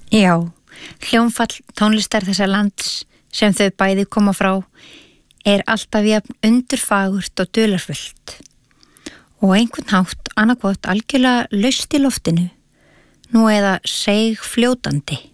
Já, hljómfall tónlistar þessa lands sem þau bæði koma frá alltaf jafn undurfagurt og dularfullt og einhvern hátt annarkvort algjörlega laust í loftinu nú eða seig fljótandi.